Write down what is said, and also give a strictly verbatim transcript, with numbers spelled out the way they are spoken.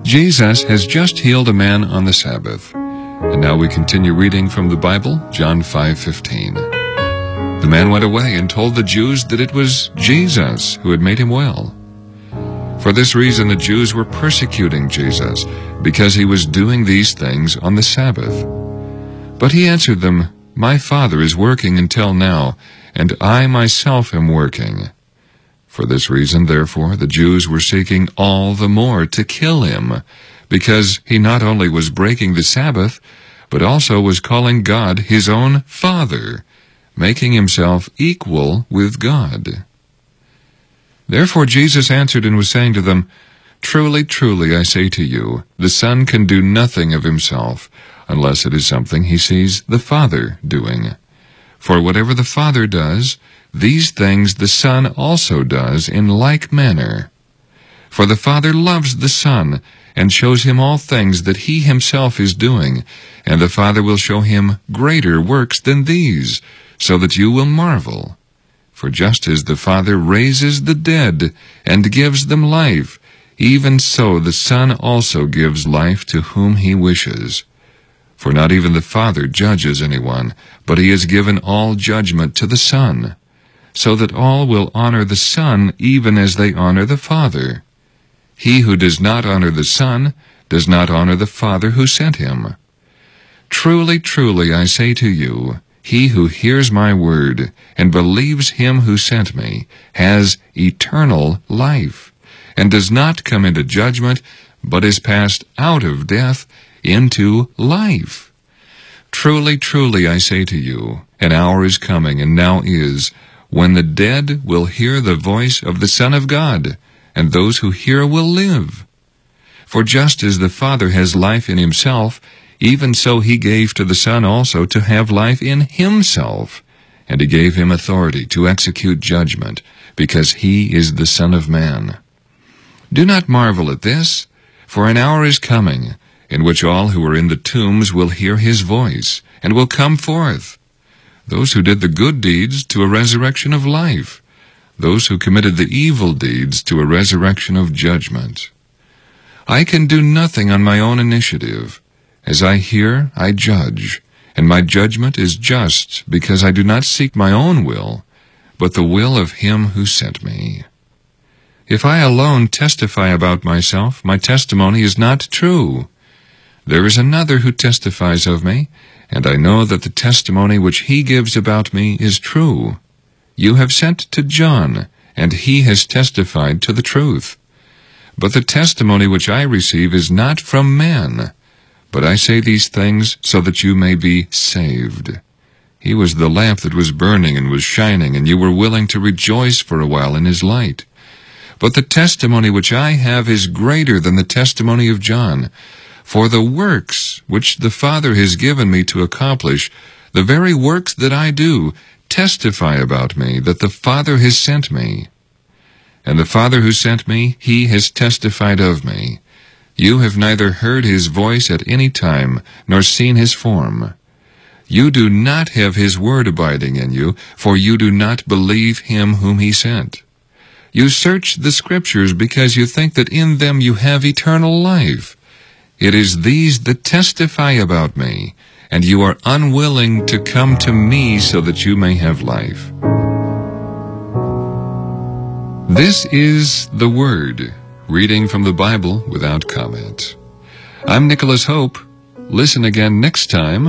Jesus has just healed a man on the Sabbath. And now we continue reading from the Bible, John five fifteen. The man went away and told the Jews that it was Jesus who had made him well. For this reason the Jews were persecuting Jesus, because he was doing these things on the Sabbath. But he answered them, "My Father is working until now, and I myself am working." For this reason, therefore, the Jews were seeking all the more to kill him, because he not only was breaking the Sabbath, but also was calling God his own Father, making himself equal with God. Therefore Jesus answered and was saying to them, "Truly, truly, I say to you, the Son can do nothing of himself, unless it is something he sees the Father doing. For whatever the Father does, these things the Son also does in like manner. For the Father loves the Son, and shows him all things that he himself is doing, and the Father will show him greater works than these, so that you will marvel. For just as the Father raises the dead and gives them life, even so the Son also gives life to whom he wishes. For not even the Father judges anyone, but he has given all judgment to the Son, so that all will honor the Son even as they honor the Father. He who does not honor the Son does not honor the Father who sent him. Truly, truly, I say to you, he who hears my word and believes him who sent me has eternal life, and does not come into judgment, but is passed out of death into life. Truly, truly, I say to you, an hour is coming, and now is, when the dead will hear the voice of the Son of God, and those who hear will live. For just as the Father has life in himself, even so he gave to the Son also to have life in himself, and he gave him authority to execute judgment, because he is the Son of Man. Do not marvel at this, for an hour is coming, in which all who are in the tombs will hear his voice, and will come forth. Those who did the good deeds to a resurrection of life, those who committed the evil deeds to a resurrection of judgment. I can do nothing on my own initiative. As I hear, I judge, and my judgment is just, because I do not seek my own will, but the will of him who sent me. If I alone testify about myself, my testimony is not true. There is another who testifies of me, and I know that the testimony which he gives about me is true. You have sent to John, and he has testified to the truth. But the testimony which I receive is not from man, but I say these things so that you may be saved. He was the lamp that was burning and was shining, and you were willing to rejoice for a while in his light. But the testimony which I have is greater than the testimony of John. For the works which the Father has given me to accomplish, the very works that I do, testify about me that the Father has sent me. And the Father who sent me, he has testified of me. You have neither heard his voice at any time, nor seen his form. You do not have his word abiding in you, for you do not believe him whom he sent. You search the Scriptures because you think that in them you have eternal life. It is these that testify about me, and you are unwilling to come to me so that you may have life. This is the Word, reading from the Bible without comment. I'm Nicholas Hope. Listen again next time